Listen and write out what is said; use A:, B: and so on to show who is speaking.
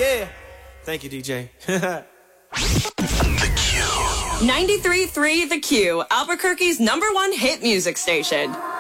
A: Yeah. Thank you, DJ.
B: The Q.
C: 93.3 The Q, Albuquerque's #1 hit music station.